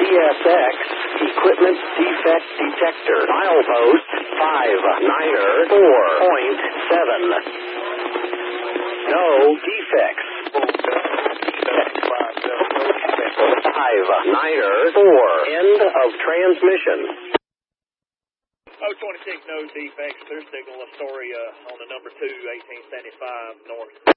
CSX Equipment Defect Detector. Milepost 594.7. No defects. 594. End of transmission. 026, no defects. Clear signal Astoria on the number 2, 1875 north.